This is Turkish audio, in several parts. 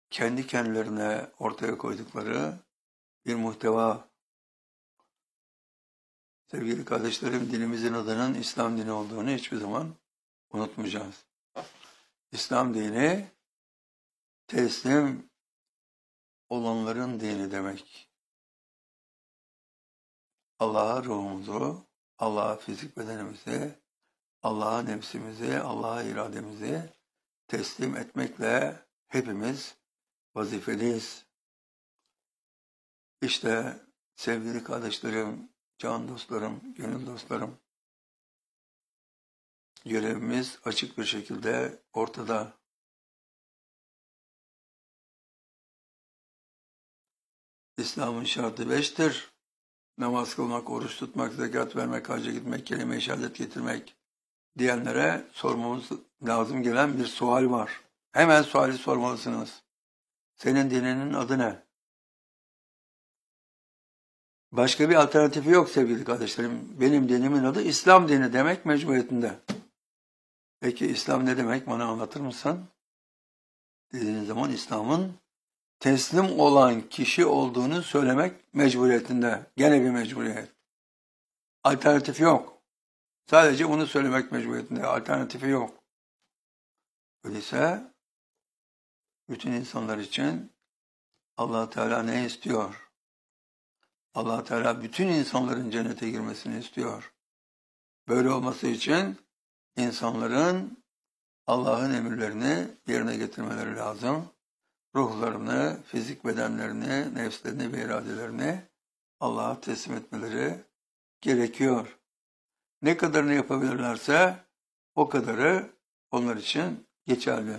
kendi kendilerine ortaya koydukları bir muhteva. Sevgili kardeşlerim, dinimizin adının İslam dini olduğunu hiçbir zaman unutmayacağız. İslam dini teslim olanların dini demek. Allah'a ruhumuzu, Allah'a fizik bedenimizi, Allah'a nefsimizi, Allah'a irademizi teslim etmekle hepimiz vazifeliyiz. İşte sevgili kardeşlerim, can dostlarım, gönül dostlarım, görevimiz açık bir şekilde ortada. İslam'ın şartı 5'tir. Namaz kılmak, oruç tutmak, zekat vermek, hacca gitmek, kelime-i şehadet getirmek diyenlere sormamız lazım gelen bir sual var. Hemen suali sormalısınız. Senin dininin adı ne? Başka bir alternatifi yok sevgili kardeşlerim. Benim dinimin adı İslam dini demek mecburiyetinde. Peki İslam ne demek? Bana anlatır mısın? Dediğiniz zaman İslam'ın teslim olan kişi olduğunu söylemek mecburiyetinde. Gene bir mecburiyet. Alternatifi yok. Sadece bunu söylemek mecburiyetinde. Alternatifi yok. Öyleyse bütün insanlar için Allah Teala ne istiyor? Allah Teala bütün insanların cennete girmesini istiyor. Böyle olması için insanların Allah'ın emirlerini yerine getirmeleri lazım. Ruhlarını, fizik bedenlerini, nefslerini ve iradelerini Allah'a teslim etmeleri gerekiyor. Ne kadarını yapabilirlerse o kadarı onlar için geçerli.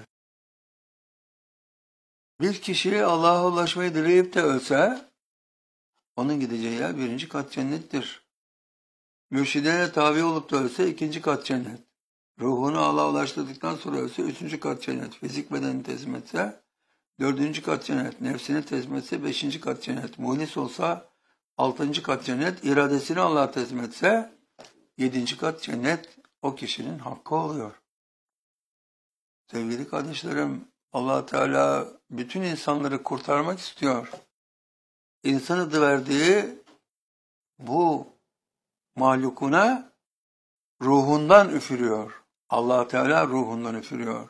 Bir kişi Allah'a ulaşmayı dileyip de ölse, onun gideceği yer 1. kat cennettir. Mürşidine tabi olup da ölse 2. kat cennet. Ruhunu Allah'a ulaştırdıktan sonra ölse 3. kat cennet. Fizik bedenini teslim etse 4. kat cennet. Nefsini teslim etse 5. kat cennet. Muhlis olsa 6. kat cennet. İradesini Allah'a teslim etse 7. kat cennet o kişinin hakkı oluyor. Sevgili kardeşlerim, Allah Teala bütün insanları kurtarmak istiyor. İnsan adı verdiği bu mahlukuna ruhundan üfürüyor. Allah Teala ruhundan üfürüyor.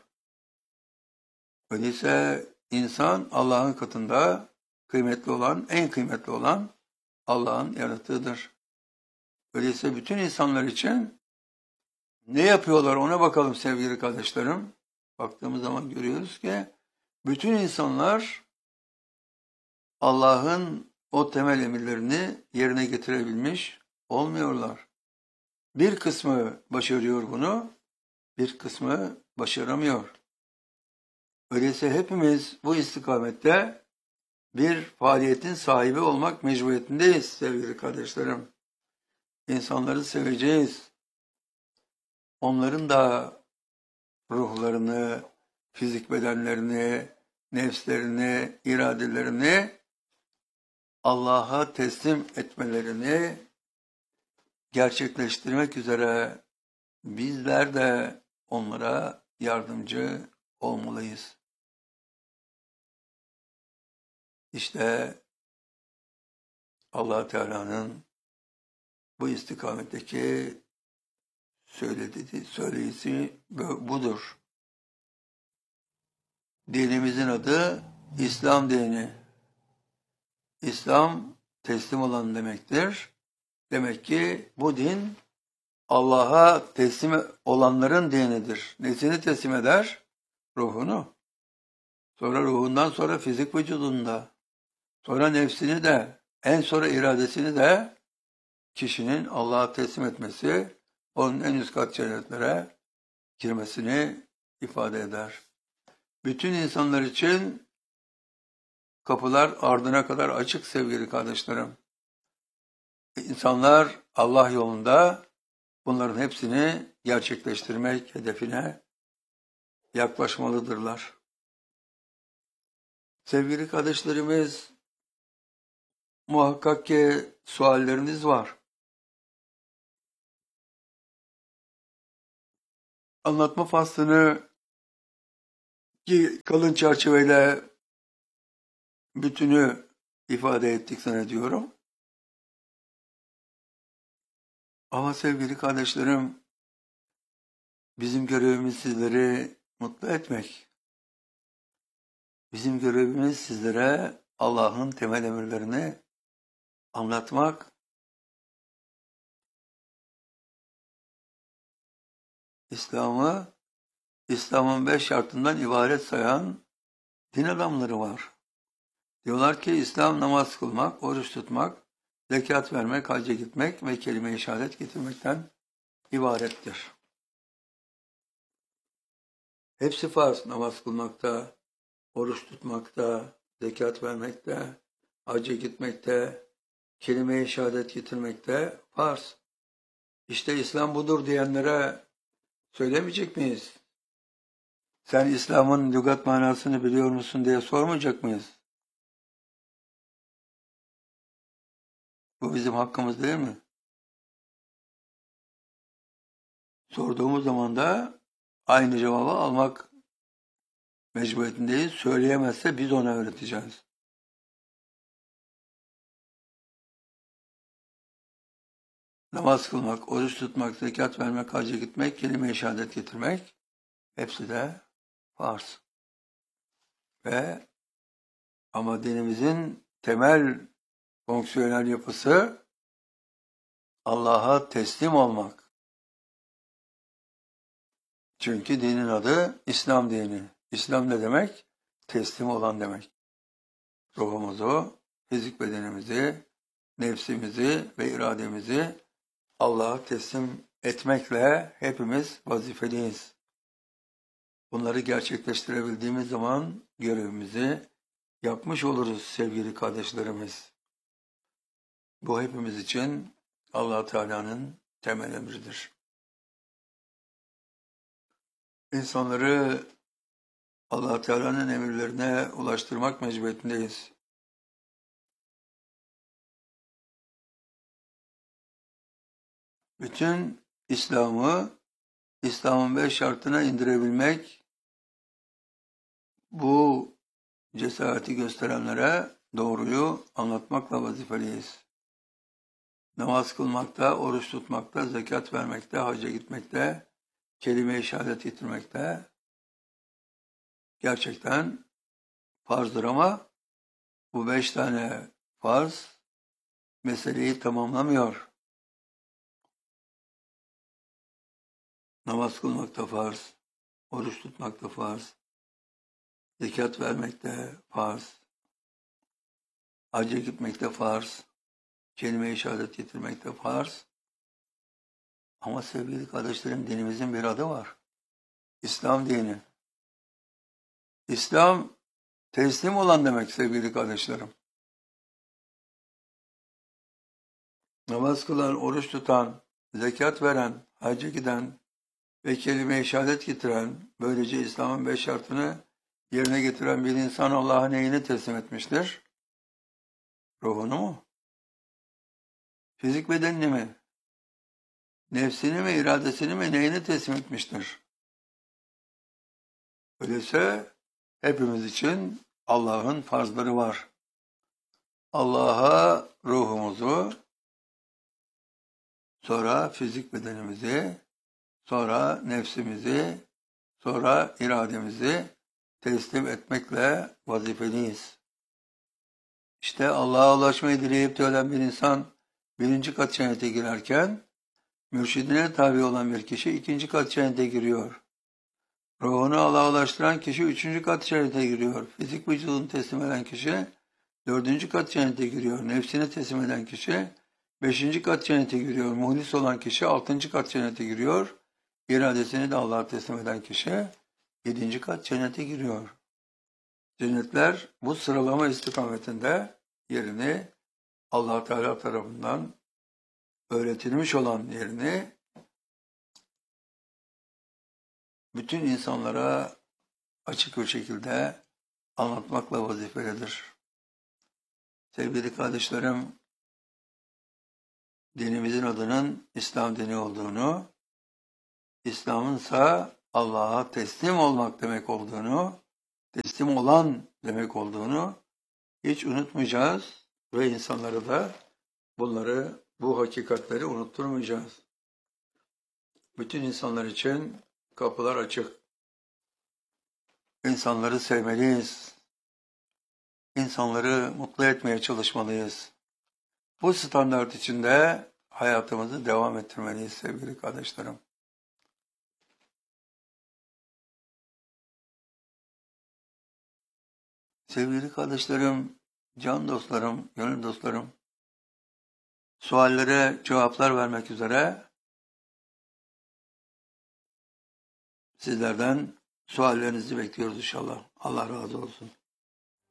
Öyleyse insan Allah'ın katında kıymetli olan, en kıymetli olan Allah'ın yarattığıdır. Öyleyse bütün insanlar için ne yapıyorlar ona bakalım sevgili kardeşlerim. Baktığımız zaman görüyoruz ki bütün insanlar Allah'ın o temel emirlerini yerine getirebilmiş olmuyorlar. Bir kısmı başarıyor bunu, bir kısmı başaramıyor. Öyleyse hepimiz bu istikamette bir faaliyetin sahibi olmak mecburiyetindeyiz sevgili kardeşlerim. İnsanları seveceğiz. Onların da ruhlarını, fizik bedenlerini, nefslerini, iradelerini Allah'a teslim etmelerini gerçekleştirmek üzere bizler de onlara yardımcı olmalıyız. İşte Allah Teala'nın bu istikametteki söyleyişi budur. Dinimizin adı İslam dini. İslam teslim olan demektir. Demek ki bu din Allah'a teslim olanların dinidir. Nesini teslim eder? Ruhunu. Sonra ruhundan sonra fizik vücudunda. Sonra nefsini de, en sonra iradesini de kişinin Allah'a teslim etmesi, onun en üst kat cennetlere girmesini ifade eder. Bütün insanlar için kapılar ardına kadar açık sevgili kardeşlerim. İnsanlar Allah yolunda bunların hepsini gerçekleştirmek hedefine yaklaşmalıdırlar. Sevgili kardeşlerimiz, muhakkak ki sualleriniz var. Anlatma faslını ki kalın çerçeveyle bütünü ifade ettik zannediyorum. Ama sevgili kardeşlerim, bizim görevimiz sizleri mutlu etmek. Bizim görevimiz sizlere Allah'ın temel emirlerini anlatmak, İslam'ın 5 şartından ibaret sayan din adamları var. Diyorlar ki İslam namaz kılmak, oruç tutmak, zekat vermek, hacca gitmek ve kelime-i şehadet getirmekten ibarettir. Hepsi farz. Namaz kılmakta, oruç tutmakta, zekat vermekte, hacca gitmekte, kelime-i şehadet getirmekte farz. İşte İslam budur diyenlere söylemeyecek miyiz? Sen İslam'ın lügat manasını biliyor musun diye sormayacak mıyız? Bu bizim hakkımız değil mi? Sorduğumuz zaman da aynı cevabı almak mecburiyetindeyiz. Söyleyemezse biz ona öğreteceğiz. Namaz kılmak, oruç tutmak, zekat vermek, hacca gitmek, kelime-i şehadet getirmek hepsi de farz. Ama dinimizin temel fonksiyonel yapısı Allah'a teslim olmak. Çünkü dinin adı İslam dini. İslam ne demek? Teslim olan demek. Ruhumuzu, fizik bedenimizi, nefsimizi ve irademizi Allah'a teslim etmekle hepimiz vazifeliyiz. Bunları gerçekleştirebildiğimiz zaman görevimizi yapmış oluruz sevgili kardeşlerimiz. Bu hepimiz için Allah Teala'nın temel emridir. İnsanları Allah Teala'nın emirlerine ulaştırmak mecburiyetindeyiz. Bütün İslam'ın 5 şartına indirebilmek, bu cesareti gösterenlere doğruyu anlatmakla vazifeliyiz. Namaz kılmakta, oruç tutmakta, zekat vermekte, hacca gitmekte, kelime-i şehadet getirmekte gerçekten farzdır ama bu 5 tane farz meseleyi tamamlamıyor. Namaz kılmakta farz, oruç tutmakta farz, zekat vermekte farz, hacca gitmekte farz, kelime-i şehadet getirmekte farz. Ama sevgili kardeşlerim, dinimizin bir adı var. İslam dini. İslam teslim olan demek sevgili kardeşlerim. Namaz kılan, oruç tutan, zekat veren, hacca giden ve kelime-i şehadet getiren, böylece İslam'ın 5 şartını yerine getiren bir insan Allah'a neyini teslim etmiştir? Ruhunu mu? Fizik bedenini mi? Nefsini mi, iradesini mi, neyini teslim etmiştir? Öyleyse hepimiz için Allah'ın farzları var. Allah'a ruhumuzu, sonra fizik bedenimizi, sonra nefsimizi, sonra irademizi teslim etmekle vazifeliyiz. İşte Allah'a ulaşmayı dileyip de ölen bir insan 1. kat cennete girerken, mürşidine tabi olan bir kişi 2. kat cennete giriyor. Ruhunu Allah'a ulaştıran kişi 3. kat cennete giriyor. Fizik vücudunu teslim eden kişi 4. kat cennete giriyor. Nefsini teslim eden kişi 5. kat cennete giriyor. Muhlis olan kişi 6. kat cennete giriyor. İradesini de Allah'a teslim eden kişi 7. kat cennete giriyor. Cennetler bu sıralama istikametinde yerini Allah Teala tarafından öğretilmiş olan yerini bütün insanlara açık bir şekilde anlatmakla vazifelidir. Sevgili kardeşlerim, dinimizin adının İslam dini olduğunu, İslam'ınsa Allah'a teslim olmak demek olduğunu, teslim olan demek olduğunu hiç unutmayacağız ve insanlara da bu hakikatleri unutturmayacağız. Bütün insanlar için kapılar açık. İnsanları sevmeliyiz. İnsanları mutlu etmeye çalışmalıyız. Bu standart içinde hayatımızı devam ettirmeliyiz sevgili kardeşlerim. Sevgili kardeşlerim, can dostlarım, gönül dostlarım, suallere cevaplar vermek üzere sizlerden suallerinizi bekliyoruz inşallah. Allah razı olsun.